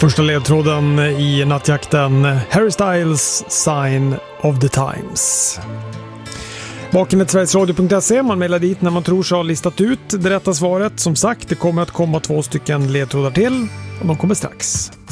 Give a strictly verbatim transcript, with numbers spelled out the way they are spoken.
Första ledtråden i nattjakten, Harry Styles Sign of the Times. Vakenet sverigesradio punkt se, man mejlar dit när man tror sig ha listat ut det rätta svaret. Som sagt, det kommer att komma två stycken ledtrådar till och de kommer strax.